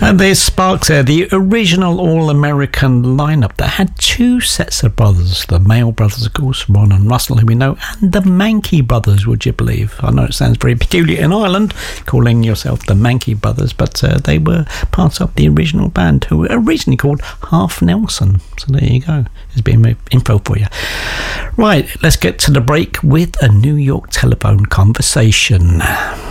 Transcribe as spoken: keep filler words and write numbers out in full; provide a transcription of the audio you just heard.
And there's Sparks there, the original All-American lineup that had two sets of brothers, the Mayle brothers, of course, Ron and Russell, who we know, and the Mankey brothers, would you believe? I know it sounds very peculiar in Ireland, calling yourself the Mankey brothers, but uh, they were part of the original band, who were originally called Half Nelson. So there you go. There's a bit of info for you. Right, let's get to the break with a New York telephone conversation.